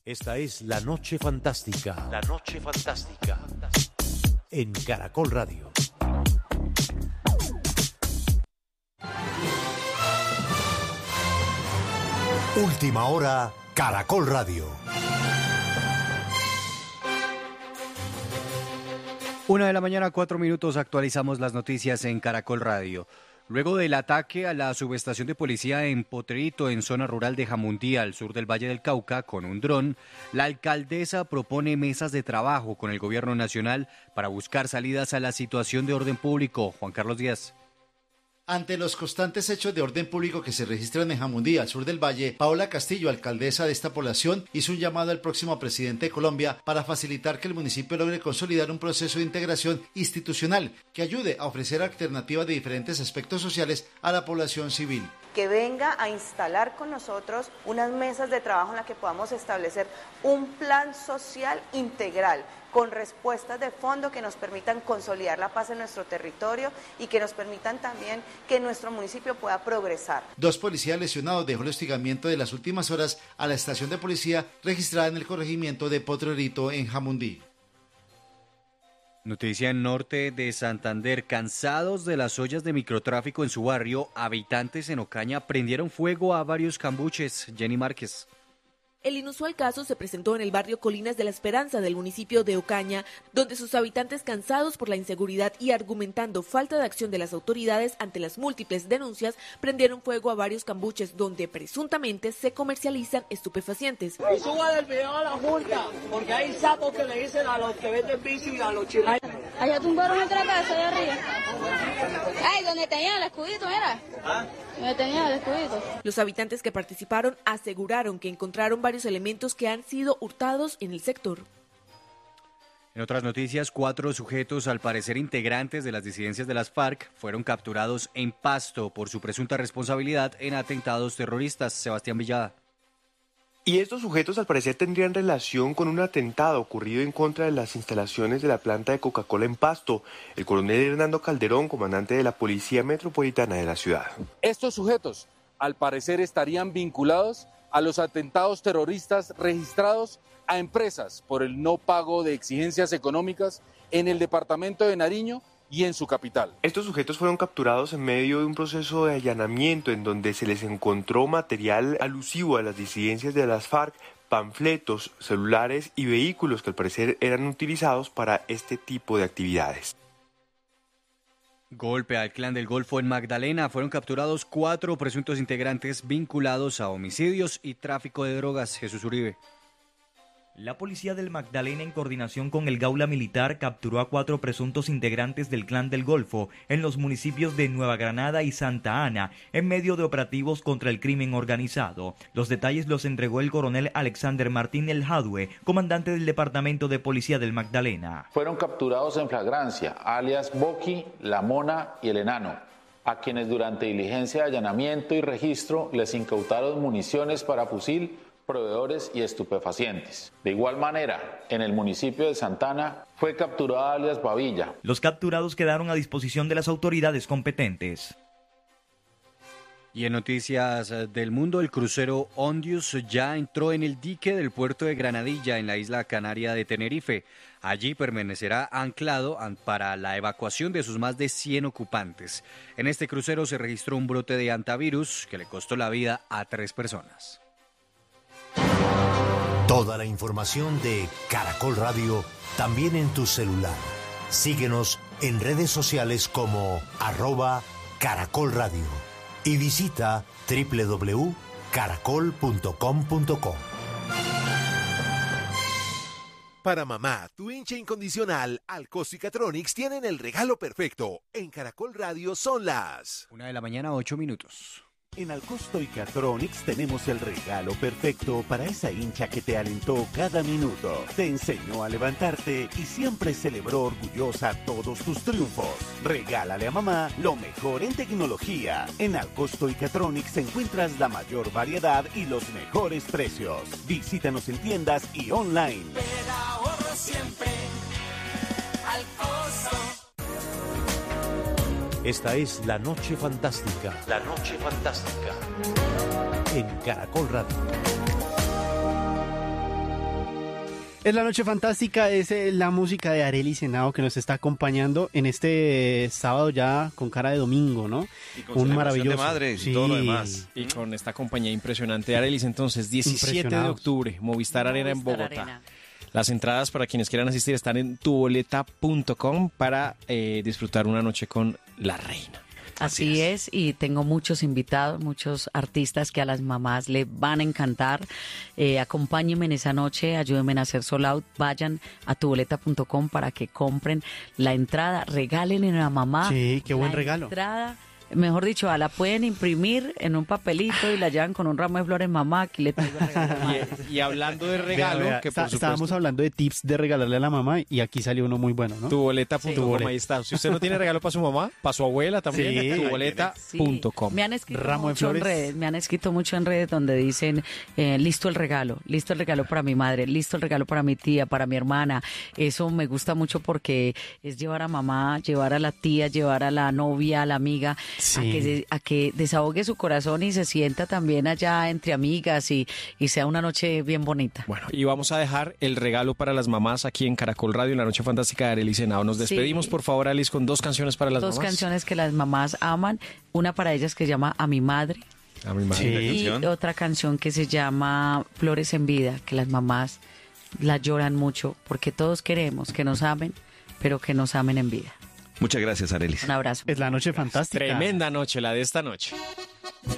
Esta es La Noche Fantástica. La Noche Fantástica. En Caracol Radio. Última hora, Caracol Radio. 1:04 a.m, actualizamos las noticias en Caracol Radio. Luego del ataque a la subestación de policía en Potrerito, en zona rural de Jamundí, al sur del Valle del Cauca, con un dron, la alcaldesa propone mesas de trabajo con el gobierno nacional para buscar salidas a la situación de orden público. Juan Carlos Díaz. Ante los constantes hechos de orden público que se registran en Jamundí, al sur del Valle, Paola Castillo, alcaldesa de esta población, hizo un llamado al próximo presidente de Colombia para facilitar que el municipio logre consolidar un proceso de integración institucional que ayude a ofrecer alternativas de diferentes aspectos sociales a la población civil. Que venga a instalar con nosotros unas mesas de trabajo en las que podamos establecer un plan social integral con respuestas de fondo que nos permitan consolidar la paz en nuestro territorio y que nos permitan también que nuestro municipio pueda progresar. 2 policías lesionados dejó el hostigamiento de las últimas horas a la estación de policía registrada en el corregimiento de Potrerito en Jamundí. Noticia en norte de Santander. Cansados de las ollas de microtráfico en su barrio, habitantes en Ocaña prendieron fuego a varios cambuches. Jenny Márquez. El inusual caso se presentó en el barrio Colinas de la Esperanza del municipio de Ocaña, donde sus habitantes, cansados por la inseguridad y argumentando falta de acción de las autoridades ante las múltiples denuncias, prendieron fuego a varios cambuches donde presuntamente se comercializan estupefacientes. Y suban el video a la multa, porque hay sapos que le dicen a los que venden bici y a los chilenos. Allá tumbaron otra casa allá arriba. Ay, donde tenían el escudito, era. ¿Ah? Donde tenían el escudito. Los habitantes que participaron aseguraron que encontraron varios elementos que han sido hurtados en el sector. En otras noticias, 4 sujetos, al parecer integrantes de las disidencias de las FARC, fueron capturados en Pasto por su presunta responsabilidad en atentados terroristas. Sebastián Villada. Y estos sujetos al parecer tendrían relación con un atentado ocurrido en contra de las instalaciones de la planta de Coca-Cola en Pasto. El coronel Hernando Calderón, comandante de la Policía Metropolitana de la ciudad. Estos sujetos al parecer estarían vinculados a los atentados terroristas registrados a empresas por el no pago de exigencias económicas en el departamento de Nariño y en su capital. Estos sujetos fueron capturados en medio de un proceso de allanamiento en donde se les encontró material alusivo a las disidencias de las FARC, panfletos, celulares y vehículos que al parecer eran utilizados para este tipo de actividades. Golpe al Clan del Golfo en Magdalena. Fueron capturados 4 presuntos integrantes vinculados a homicidios y tráfico de drogas. Jesús Uribe. La policía del Magdalena, en coordinación con el Gaula Militar, capturó a 4 presuntos integrantes del Clan del Golfo en los municipios de Nueva Granada y Santa Ana, en medio de operativos contra el crimen organizado. Los detalles los entregó el coronel Alexander Martín El Jadue, comandante del Departamento de Policía del Magdalena. Fueron capturados en flagrancia, alias Boqui, La Mona y El Enano, a quienes durante diligencia de allanamiento y registro les incautaron municiones para fusil, proveedores y estupefacientes. De igual manera, en el municipio de Santana fue capturada alias Babilla. Los capturados quedaron a disposición de las autoridades competentes. Y en noticias del mundo, el crucero Ondius ya entró en el dique del puerto de Granadilla, en la isla canaria de Tenerife. Allí permanecerá anclado para la evacuación de sus más de 100 ocupantes. En este crucero se registró un brote de hantavirus que le costó la vida a 3 personas. Toda la información de Caracol Radio también en tu celular. Síguenos en redes sociales como @Caracol Radio y visita www.caracol.com.co. Para mamá, tu hincha incondicional, Alcos y Catronics tienen el regalo perfecto. En Caracol Radio son las 1:08 a.m. En Alcosto y Catronics tenemos el regalo perfecto para esa hincha que te alentó cada minuto, te enseñó a levantarte y siempre celebró orgullosa todos tus triunfos. Regálale a mamá lo mejor en tecnología. En Alcosto y Catronics encuentras la mayor variedad y los mejores precios. Visítanos en tiendas y online. Te da ahorro siempre, Alcosto. Esta es La Noche Fantástica. La Noche Fantástica. En Caracol Radio. Es la noche fantástica, es la música de Arely Senao que nos está acompañando en este sábado ya con cara de domingo, ¿no? Y con un maravilloso de madres y todo lo demás. Y con esta compañía impresionante de Arely. Entonces, 17 de octubre, Movistar Arena en Bogotá. Arena. Las entradas para quienes quieran asistir están en tuboleta.com para disfrutar una noche con la reina. Así es, y tengo muchos invitados, muchos artistas que a las mamás le van a encantar. Acompáñenme en esa noche, ayúdenme a hacer sold out, vayan a tuboleta.com para que compren la entrada, regálenle a la mamá. Sí, qué buen regalo. Entrada, mejor dicho, la pueden imprimir en un papelito y la llevan con un ramo de flores, mamá, aquí le traigo el regalo. Y hablando de regalo, que por supuesto, estábamos hablando de tips de regalarle a la mamá y aquí salió uno muy bueno, ¿no? Tuboleta.com, ahí está. Si usted no tiene regalo para su mamá, para su abuela también, sí, tuboleta.com. Sí. Me han escrito mucho en redes donde dicen, listo el regalo para mi madre, listo el regalo para mi tía, para mi hermana. Eso me gusta mucho porque es llevar a mamá, llevar a la tía, llevar a la novia, a la amiga, sí, a que desahogue su corazón y se sienta también allá entre amigas y sea una noche bien bonita. Bueno, y vamos a dejar el regalo para las mamás aquí en Caracol Radio en la noche fantástica de Arely Senao. Nos despedimos, por favor, Alice, con 2 canciones para las mamás. 2 canciones que las mamás aman. Una para ellas que se llama A mi madre. A mi madre. Sí. Y otra canción que se llama Flores en vida, que las mamás la lloran mucho porque todos queremos que nos amen, pero que nos amen en vida. Muchas gracias, Arely. Un abrazo. Es la noche fantástica. Tremenda noche, la de esta noche.